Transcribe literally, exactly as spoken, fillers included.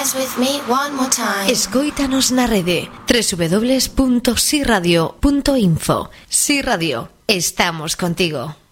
dance with me one more time. Escóitanos na rede doble u doble u doble u punto si radio punto info. Si Radio, estamos contigo.